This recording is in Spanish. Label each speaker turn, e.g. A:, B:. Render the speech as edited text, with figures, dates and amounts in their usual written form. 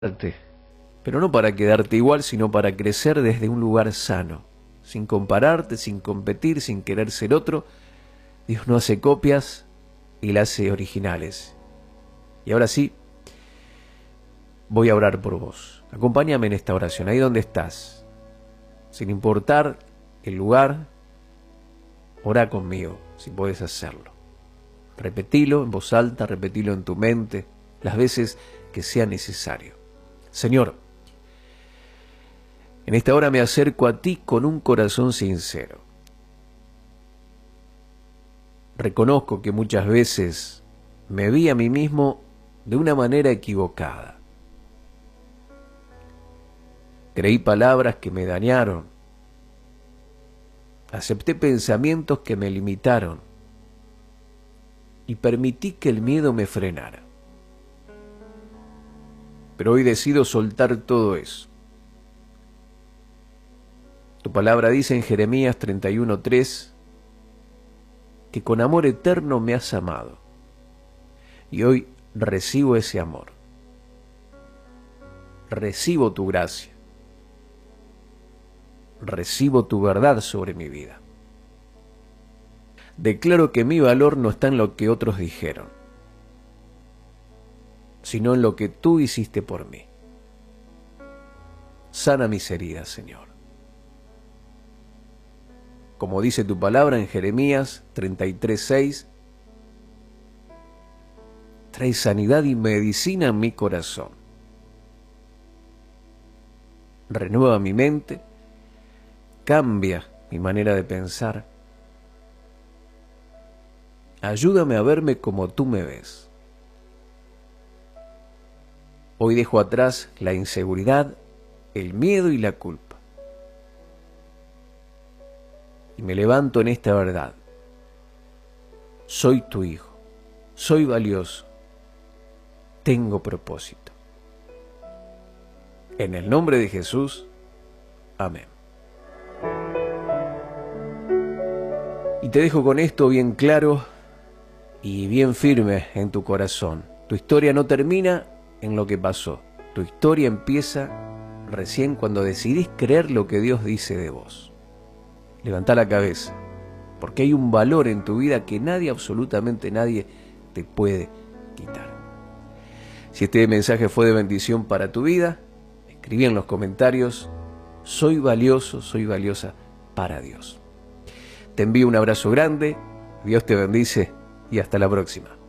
A: pero no para quedarte igual, sino para crecer desde un lugar sano, sin compararte, sin competir, sin querer ser otro. Dios no hace copias, Él hace originales. Y ahora sí, voy a orar por vos. Acompáñame en esta oración, ahí donde estás, sin importar el lugar. Ora conmigo, si puedes hacerlo. Repetilo en voz alta, repetilo en tu mente, las veces que sea necesario. Señor, en esta hora me acerco a ti con un corazón sincero. Reconozco que muchas veces me vi a mí mismo de una manera equivocada. Creí palabras que me dañaron. Acepté pensamientos que me limitaron. Y permití que el miedo me frenara. Pero hoy decido soltar todo eso. Tu palabra dice en Jeremías 31:3 que con amor eterno me has amado. Y hoy recibo ese amor. Recibo tu gracia. Recibo tu verdad sobre mi vida. Declaro que mi valor no está en lo que otros dijeron, sino en lo que tú hiciste por mí. Sana mis heridas, Señor. Como dice tu palabra en Jeremías 33:6, trae sanidad y medicina en mi corazón. Renueva mi mente, cambia mi manera de pensar. Ayúdame a verme como tú me ves. Hoy dejo atrás la inseguridad, el miedo y la culpa. Y me levanto en esta verdad. Soy tu hijo, soy valioso, tengo propósito. En el nombre de Jesús, amén. Y te dejo con esto bien claro y bien firme en tu corazón. Tu historia no termina en lo que pasó. Tu historia empieza recién cuando decidís creer lo que Dios dice de vos. Levantá la cabeza, porque hay un valor en tu vida que nadie, absolutamente nadie, te puede quitar. Si este mensaje fue de bendición para tu vida, escribí en los comentarios: soy valioso, soy valiosa para Dios. Te envío un abrazo grande, Dios te bendice y hasta la próxima.